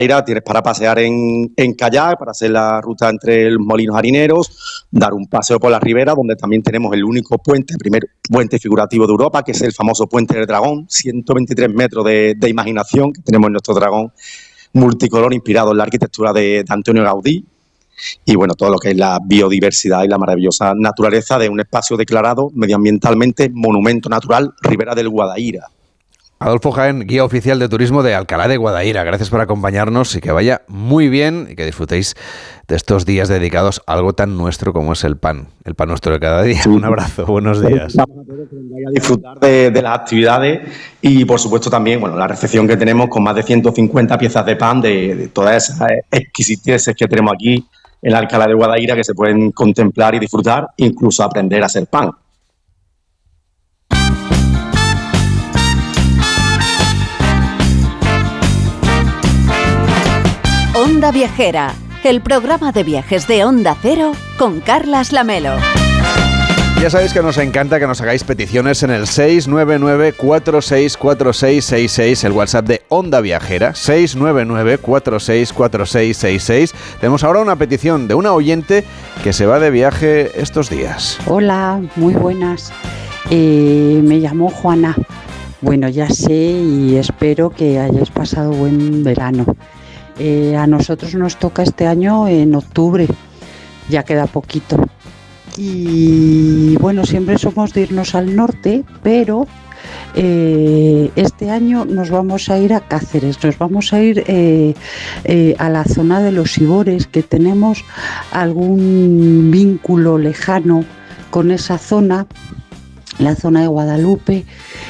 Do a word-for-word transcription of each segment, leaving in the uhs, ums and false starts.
tienes para pasear en, en kayak, para hacer la ruta entre los molinos harineros, dar un paseo por la ribera, donde también tenemos el único puente, el primer puente figurativo de Europa, que es el famoso Puente del Dragón, ciento veintitrés metros de, de imaginación que tenemos en nuestro dragón multicolor inspirado en la arquitectura de, de Antonio Gaudí. Y bueno, todo lo que es la biodiversidad y la maravillosa naturaleza de un espacio declarado medioambientalmente monumento natural, Ribera del Guadaíra. Adolfo Jaén, guía oficial de turismo de Alcalá de Guadaíra. Gracias por acompañarnos y que vaya muy bien y que disfrutéis de estos días dedicados a algo tan nuestro como es el pan, el pan nuestro de cada día. Un abrazo, buenos días. Vamos a todos a disfrutar de, de las actividades y, por supuesto, también bueno, la recepción que tenemos con más de ciento cincuenta piezas de pan de, de todas esas exquisiteces que tenemos aquí en Alcalá de Guadaíra, que se pueden contemplar y disfrutar, incluso aprender a hacer pan. Onda Viajera, el programa de viajes de Onda Cero con Carlas Lamelo. Ya sabéis que nos encanta que nos hagáis peticiones en el seis nueve nueve, cuatro seis cuatro seis seis seis, el WhatsApp de Onda Viajera, seis nueve nueve, cuatro seis cuatro seis seis seis. Tenemos ahora una petición de una oyente que se va de viaje estos días. Hola, muy buenas. Eh, me llamo Juana. Bueno, ya sé y espero que hayáis pasado buen verano. Eh, a nosotros nos toca este año en octubre, ya queda poquito. Y bueno, siempre somos de irnos al norte, pero eh, este año nos vamos a ir a Cáceres, nos vamos a ir eh, eh, a la zona de los Ibores, que tenemos algún vínculo lejano con esa zona, la zona de Guadalupe.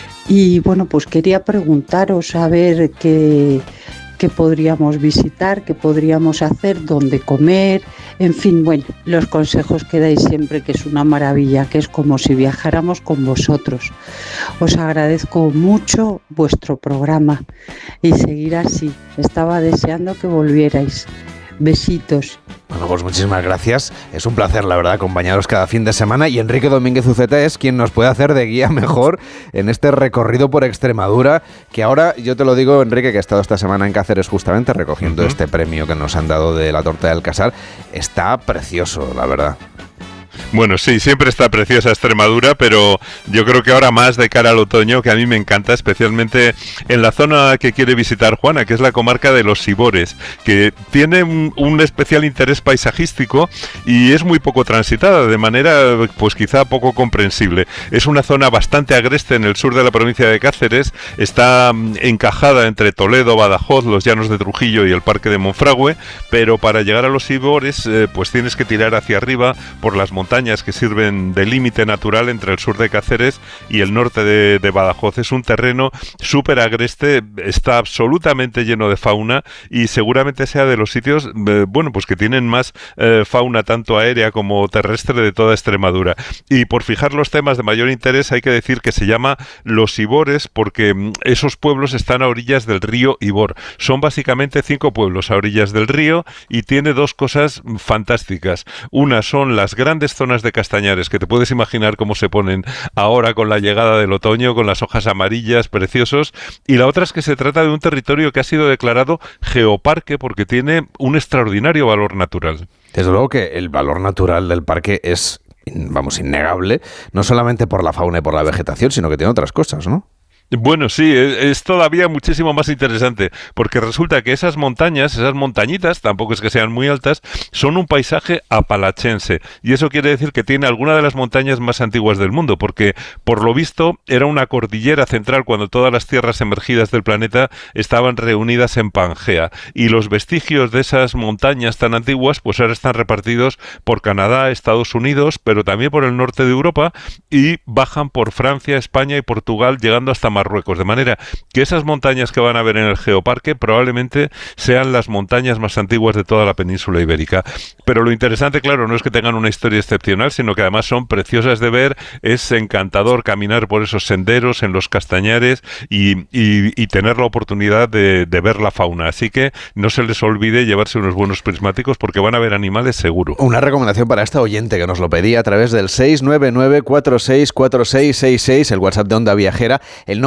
Y bueno, pues quería preguntaros a ver qué... qué podríamos visitar, qué podríamos hacer, dónde comer, en fin, bueno, los consejos que dais siempre, que es una maravilla, que es como si viajáramos con vosotros. Os agradezco mucho vuestro programa y seguir así. Estaba deseando que volvierais. Besitos. Bueno, pues muchísimas gracias. Es un placer, la verdad, acompañaros cada fin de semana. Y Enrique Domínguez Uceta es quien nos puede hacer de guía mejor en este recorrido por Extremadura. Que ahora, yo te lo digo, Enrique, que he estado esta semana en Cáceres justamente recogiendo uh-huh. este premio que nos han dado de la torta de Alcázar. Está precioso, la verdad. Bueno, sí, siempre está preciosa Extremadura, pero yo creo que ahora más de cara al otoño, que a mí me encanta, especialmente en la zona que quiere visitar Juana, que es la comarca de los Ibores, que tiene un, un especial interés paisajístico y es muy poco transitada, de manera pues quizá poco comprensible. Es una zona bastante agreste en el sur de la provincia de Cáceres, está encajada entre Toledo, Badajoz, los llanos de Trujillo y el Parque de Monfragüe, pero para llegar a los Ibores eh, pues tienes que tirar hacia arriba por las montañas montañas que sirven de límite natural entre el sur de Cáceres y el norte de, de Badajoz. Es un terreno súper agreste, está absolutamente lleno de fauna y seguramente sea de los sitios, eh, bueno, pues que tienen más eh, fauna tanto aérea como terrestre de toda Extremadura. Y por fijar los temas de mayor interés hay que decir que se llama Los Ibores porque mm, esos pueblos están a orillas del río Ibor. Son básicamente cinco pueblos a orillas del río y tiene dos cosas fantásticas. Una son las grandes zonas de castañares, que te puedes imaginar cómo se ponen ahora con la llegada del otoño, con las hojas amarillas, preciosos, y la otra es que se trata de un territorio que ha sido declarado geoparque porque tiene un extraordinario valor natural. Desde luego que el valor natural del parque es, vamos, innegable, no solamente por la fauna y por la vegetación, sino que tiene otras cosas, ¿no? Bueno, sí, es todavía muchísimo más interesante, porque resulta que esas montañas, esas montañitas, tampoco es que sean muy altas, son un paisaje apalachense, y eso quiere decir que tiene alguna de las montañas más antiguas del mundo, porque por lo visto era una cordillera central cuando todas las tierras emergidas del planeta estaban reunidas en Pangea, y los vestigios de esas montañas tan antiguas pues ahora están repartidos por Canadá, Estados Unidos, pero también por el norte de Europa, y bajan por Francia, España y Portugal, llegando hasta Marruecos, de manera que esas montañas que van a ver en el geoparque probablemente sean las montañas más antiguas de toda la península ibérica. Pero lo interesante, claro, no es que tengan una historia excepcional, sino que además son preciosas de ver, es encantador caminar por esos senderos en los castañares y, y, y tener la oportunidad de, de ver la fauna. Así que no se les olvide llevarse unos buenos prismáticos porque van a ver animales seguro. Una recomendación para esta oyente que nos lo pedía a través del seis nueve nueve, cuatro seis cuatro seis seis seis, el WhatsApp de Onda Viajera, el nombre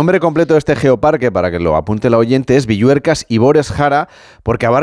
nombre completo de este geoparque, para que lo apunte el oyente, es Villuercas Ibores Jara, porque abarca